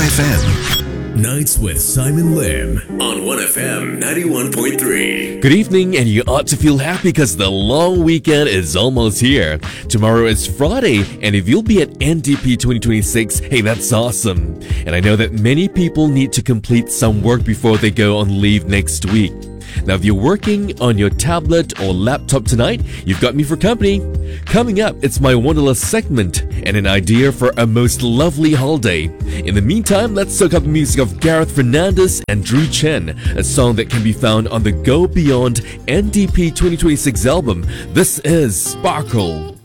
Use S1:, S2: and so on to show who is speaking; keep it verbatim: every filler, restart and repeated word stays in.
S1: F M.
S2: Nights with Simon Lim on one F M ninety-one point three.
S3: Good evening, and you ought to feel happy because the long weekend is almost here. Tomorrow is Friday, and if you'll be at N D P twenty twenty-six, hey, that's awesome. And I know that many people need to complete some work before they go on leave next week. Now, if you're working on your tablet or laptop tonight, you've got me for company. Coming up, it's my Wanderlust segment and an idea for a most lovely holiday. In the meantime, let's soak up the music of Gareth Fernandez and Drew Chen, a song that can be found on the Go Beyond N D P twenty twenty-six album. This is Sparkle.